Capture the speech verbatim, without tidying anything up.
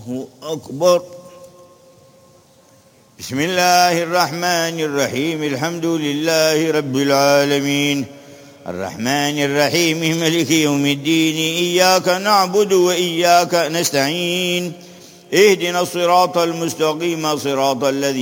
الله أكبر. بسم الله الرحمن الرحيم. الحمد لله رب العالمين الرحمن الرحيم مالك يوم الدين. إياك نعبد وإياك نستعين. اهدنا الصراط المستقيم صراط الذين